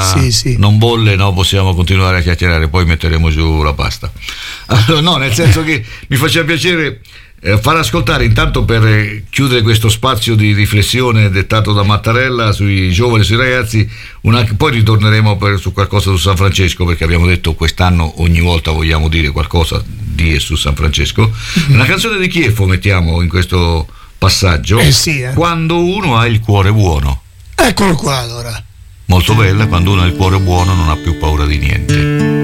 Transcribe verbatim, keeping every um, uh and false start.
sì, sì. non bolle, no, possiamo continuare a chiacchierare, poi metteremo giù la pasta. Allora, no, nel senso che mi faceva piacere eh, far ascoltare, intanto per eh, chiudere questo spazio di riflessione dettato da Mattarella sui giovani, sui ragazzi, una, poi ritorneremo per, su qualcosa su San Francesco, perché abbiamo detto quest'anno ogni volta vogliamo dire qualcosa di e su San Francesco. Mm-hmm. Una canzone di Chieffo mettiamo in questo passaggio, eh sì, eh. Quando uno ha il cuore buono. Eccolo qua allora. Molto bella, quando uno ha il cuore buono non ha più paura di niente.